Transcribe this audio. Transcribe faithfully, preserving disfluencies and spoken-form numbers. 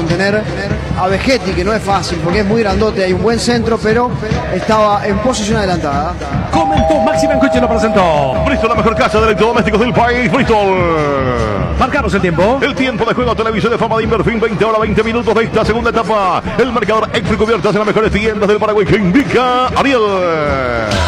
contener a Vegetti, que no es fácil porque es muy grandote, hay un buen centro, pero estaba en posición adelantada. Comentó Maxi Mancucci, lo presentó. Bristol, la mejor casa de electrodomésticos del país. Bristol. Marcamos el tiempo. El tiempo de juego, televisión de fama de Inverfin, veinte horas, veinte minutos de esta segunda etapa. El marcador extra cubiertas en las mejores tiendas del Paraguay que indica Ariel.